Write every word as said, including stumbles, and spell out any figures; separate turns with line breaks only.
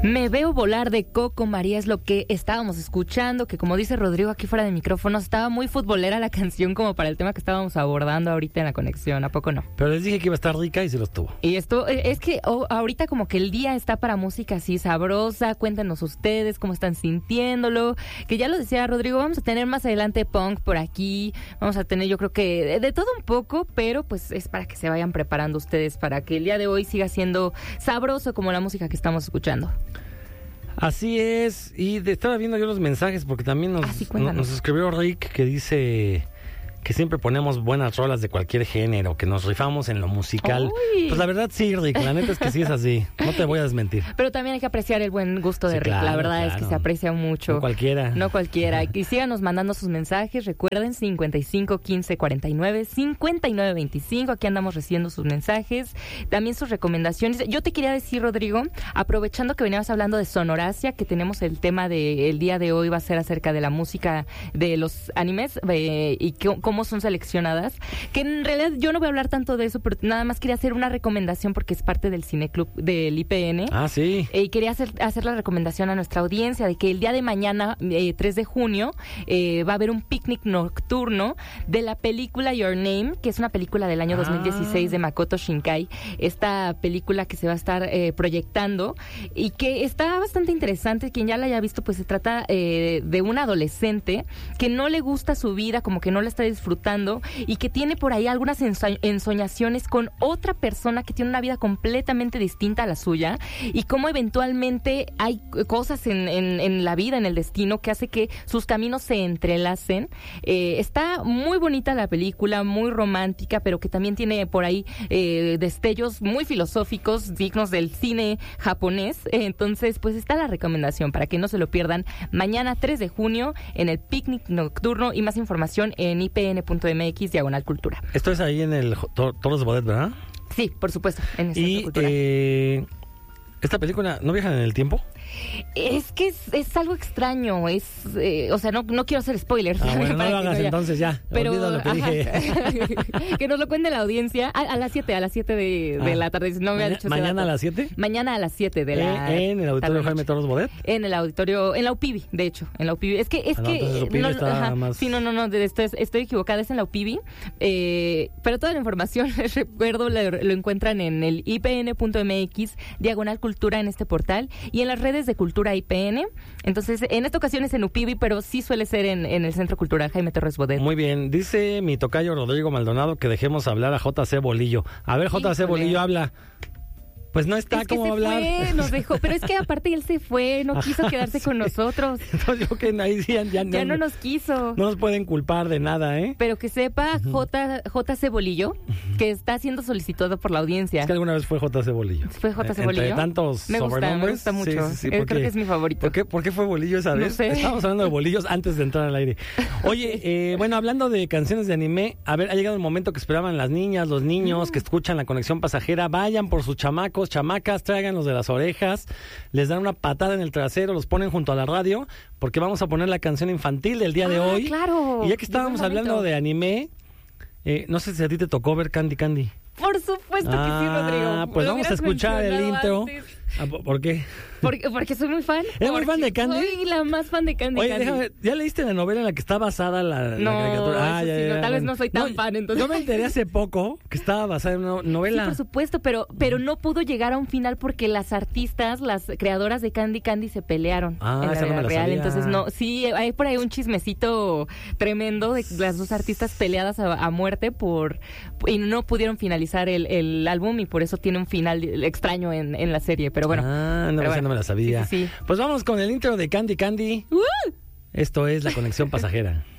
Me veo volar de Coco María es lo que estábamos escuchando, que como dice Rodrigo aquí fuera de micrófono, estaba muy futbolera la canción como para el tema que estábamos abordando ahorita en la conexión, ¿a poco no?
Pero les dije que iba a estar rica y se los tuvo.
Y esto, es que oh, ahorita como que el día está para música así sabrosa, cuéntenos ustedes cómo están sintiéndolo, que ya lo decía Rodrigo, vamos a tener más adelante punk por aquí, vamos a tener yo creo que de, de todo un poco, pero pues es para que se vayan preparando ustedes, para que el día de hoy siga siendo sabroso como la música que estamos escuchando.
Así es, y de, estaba viendo yo los mensajes porque también nos,
ah, sí,
nos, nos escribió Rick que dice que siempre ponemos buenas rolas de cualquier género, que nos rifamos en lo musical. Uy. Pues la verdad sí, Rick, la neta es que sí es así, no te voy a desmentir.
Pero también hay que apreciar el buen gusto de sí, Rick, claro, la verdad claro. es que se aprecia mucho.
No cualquiera.
No cualquiera. Y síganos mandando sus mensajes, recuerden cincuenta y cinco quince cuarenta y nueve cincuenta y nueve veinticinco, aquí andamos recibiendo sus mensajes, también sus recomendaciones. Yo te quería decir, Rodrigo, aprovechando que veníamos hablando de Sonoracia, que tenemos el tema del día de hoy va a ser acerca de la música de los animes eh, y que, cómo son seleccionadas, que en realidad yo no voy a hablar tanto de eso, pero nada más quería hacer una recomendación porque es parte del Cineclub del I P N.
Ah, sí.
Y quería hacer, hacer la recomendación a nuestra audiencia de que el día de mañana, eh, tres de junio, eh, va a haber un picnic nocturno de la película Your Name, que es una película del año ah. dos mil dieciséis de Makoto Shinkai, esta película que se va a estar eh, proyectando y que está bastante interesante. Quien ya la haya visto, pues se trata eh, de un adolescente que no le gusta su vida, como que no la está disfrutando y que tiene por ahí algunas enso- ensoñaciones con otra persona que tiene una vida completamente distinta a la suya y cómo eventualmente hay cosas en, en, en la vida, en el destino, que hace que sus caminos se entrelacen. Eh, está muy bonita la película, muy romántica, pero que también tiene por ahí eh, destellos muy filosóficos, dignos del cine japonés. Eh, entonces, pues está la recomendación para que no se lo pierdan mañana tres de junio en el picnic nocturno y más información en I P N punto M X diagonal cultura.
Esto es ahí en el Torres Bodet, ¿verdad?
Sí, por supuesto, en el
y eh, ¿esta película no viaja en el tiempo?
Es que es, es algo extraño, es, eh, o sea, no, no quiero hacer spoilers.
Ah, bueno, no lo hagas entonces ya,
pero,
olvido lo que
ajá,
dije.
Que nos lo cuente la audiencia a, a las siete, a las siete de, de ah, la tarde. No me ha dicho
¿Mañana a las siete?
Mañana a las siete de la
¿Eh, ¿En el auditorio Jaime Torres Bodet?
En el auditorio, en la U P I B, de hecho, en la U P I B. Es que, es
ah, no,
que...
No, ajá, más...
Sí, no, no, no, estoy, estoy equivocada, es en la U P I B. Eh, pero toda la información, les recuerdo, lo, lo encuentran en el I P N punto M X, diagonal cultura en este portal, y en las redes de Cultura I P N. Entonces, en esta ocasión es en U P I B, pero sí suele ser en, en el Centro Cultural Jaime Torres Bodet.
Muy bien. Dice mi tocayo Rodrigo Maldonado que dejemos hablar a J C Bolillo. A ver, J C Híjole. Bolillo, habla. Pues no está
es que
como
se
hablar.
Fue, nos dejó, pero es que aparte él se fue, no quiso
Ajá,
quedarse
sí.
con nosotros.
Entonces yo que ahí sí, ya, ya,
ya
no,
no nos quiso.
No nos pueden culpar de nada, ¿eh?
Pero que sepa uh-huh. J, JC Bolillo, uh-huh. que está siendo solicitado por la audiencia.
Es que alguna vez fue J C Bolillo.
¿Fue J C
eh,
Bolillo?
Entre tantos
me gusta,
sobrenombres.
Me gusta mucho.
Sí, sí, sí,
Creo que es mi favorito.
¿Por qué, ¿Por qué fue Bolillo esa vez?
No sé.
Estábamos hablando de bolillos antes de entrar al aire. Oye, eh, bueno, hablando de canciones de anime, a ver, ha llegado el momento que esperaban las niñas, los niños, uh-huh. que escuchan la Conexión Pasajera. Vayan por sus chamacos, chamacas, tráiganlos de las orejas. Les dan una patada en el trasero, los ponen junto a la radio, porque vamos a poner la canción infantil del día
ah,
de hoy.
Claro.
Y ya que estábamos hablando de anime, eh, no sé si a ti te tocó ver Candy Candy.
Por supuesto
ah,
que sí, Rodrigo.
Pues vamos a escuchar el intro. Antes. ¿Por qué?
Porque, porque soy muy fan.
¿Eres muy fan de Candy?
Soy la más fan de Candy
Oye,
Candy.
Déjame, ¿ya leíste la novela en la que está basada la,
no,
la caricatura?
Ah, ya, sí, ya, no, tal vez no soy tan
no,
fan, entonces.
Yo me enteré hace poco que estaba basada en una novela.
Sí, por supuesto, pero, pero no pudo llegar a un final porque las artistas, las creadoras de Candy Candy se pelearon
ah,
en la vida
no la
real.
Sabía.
Entonces, no, sí, hay por ahí un chismecito tremendo de las dos artistas peleadas a, a muerte por y no pudieron finalizar el, el álbum y por eso tiene un final extraño en, en la serie, pero bueno.
Ah, no,
pero bueno.
no me la sabía.
Sí, sí, sí.
Pues vamos con el intro de Candy Candy.
¡Uh!
Esto es La Conexión Pasajera.